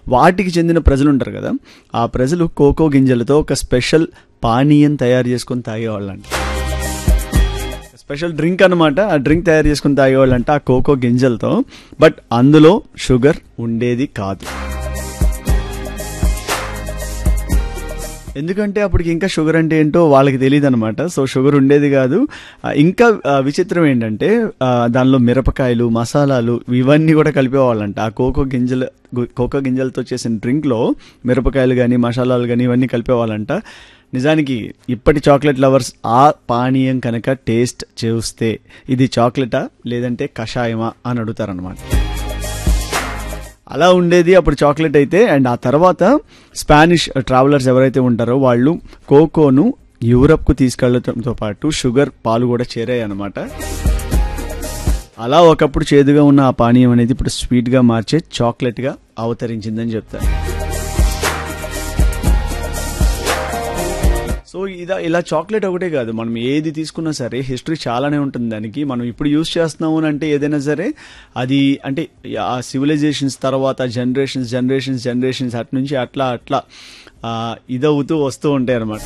వాటికి చెందిన ప్రజలు ఉంటారు కదా, ఆ ప్రజలు కోకో గింజలతో ఒక స్పెషల్ పానీయం తయారు చేసుకొని తాగేవాళ్ళంట. స్పెషల్ డ్రింక్ అనమాట. ఆ డ్రింక్ తయారు చేసుకుని తాగేవాళ్ళంట ఆ కోకో గింజలతో. బట్ అందులో షుగర్ ఉండేది కాదు. ఎందుకంటే అప్పటికి ఇంకా షుగర్ అంటే ఏంటో వాళ్ళకి తెలియదు అనమాట. సో షుగర్ ఉండేది కాదు. ఇంకా విచిత్రం ఏంటంటే దానిలో మిరపకాయలు, మసాలాలు ఇవన్నీ కూడా కలిపేవాళ్ళంట. ఆ కోకో గింజలతో చేసిన డ్రింక్లో మిరపకాయలు కానీ మసాలాలు కానీ ఇవన్నీ కలిపేవాళ్ళంట. నిజానికి ఇప్పటి చాక్లెట్ లవర్స్ ఆ పానీయం కనుక టేస్ట్ చూస్తే ఇది చాక్లెటా లేదంటే కషాయమా అని అడుగుతారనమాట. అలా ఉండేది అప్పుడు చాక్లెట్ అయితే. అండ్ ఆ తర్వాత స్పానిష్ ట్రావెలర్స్ ఎవరైతే ఉంటారో వాళ్ళు కోకోను యూరప్కు తీసుకెళ్లడంతో పాటు షుగర్, పాలు కూడా చేరాయి అనమాట. అలా ఒకప్పుడు చేదుగా ఉన్న ఆ పానీయం అనేది ఇప్పుడు స్వీట్గా మార్చే చాక్లెట్గా అవతరించిందని చెప్తారు. సో ఇలా చాక్లెట్ ఒకటే కాదు, మనం ఏది తీసుకున్నా సరే హిస్టరీ చాలానే ఉంటుంది దానికి. మనం ఇప్పుడు యూజ్ చేస్తున్నాము అంటే ఏదైనా సరే అది అంటే ఆ సివిలైజేషన్స్ తర్వాత జనరేషన్స్ అటు నుంచి అట్లా ఇదవుతూ వస్తూ ఉంటాయి అన్నమాట.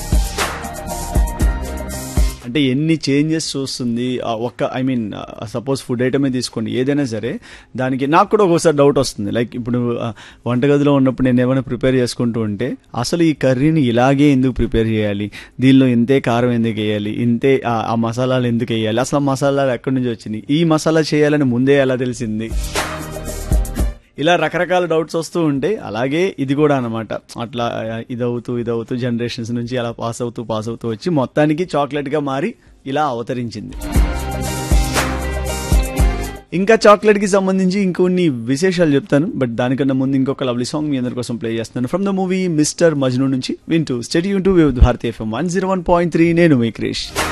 అంటే ఎన్ని చేంజెస్ చూస్తుంది సపోజ్ ఫుడ్ ఐటమే తీసుకోండి, ఏదైనా సరే దానికి నాకు కూడా ఒకసారి డౌట్ వస్తుంది. లైక్ ఇప్పుడు వంటగదిలో ఉన్నప్పుడు నేను ఏమైనా ప్రిపేర్ చేసుకుంటూ ఉంటే అసలు ఈ కర్రీని ఇలాగే ఎందుకు ప్రిపేర్ చేయాలి, దీనిలో ఇంతే కారం ఎందుకు వేయాలి, ఇంతే ఆ మసాలాలు ఎందుకు వేయాలి, అసలు మసాలాలు ఎక్కడి నుంచి వచ్చినాయి, ఈ మసాలా చేయాలని ముందే ఎలా తెలిసింది, ఇలా రకరకాల డౌట్స్ వస్తూ ఉంటాయి. అలాగే ఇది కూడా అనమాట. అట్లా ఇదవుతూ జనరేషన్స్ నుంచి అలా పాస్ అవుతూ వచ్చి మొత్తానికి చాక్లెట్గా మారి ఇలా అవతరించింది. ఇంకా చాక్లెట్కి సంబంధించి ఇంకొన్ని విశేషాలు చెప్తాను. బట్ దానికన్నా ముందు ఇంకొక లవ్లీ సాంగ్ మీ అందరి కోసం ప్లే చేస్తాను. From the movie mister Majnu నుంచి వింటూ state Yoon to with Bharati FM 101.3. నేను మీ క్రిష్.